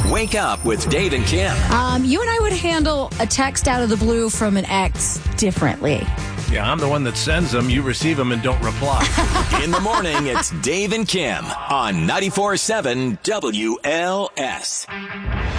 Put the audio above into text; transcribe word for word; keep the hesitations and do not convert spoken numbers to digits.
Wake Up with Dave and Kim. Um, you and I would handle a text out of the blue from an ex differently. Yeah, I'm the one that sends them. You receive them and don't reply. In the morning, it's Dave and Kim on ninety-four point seven W L S.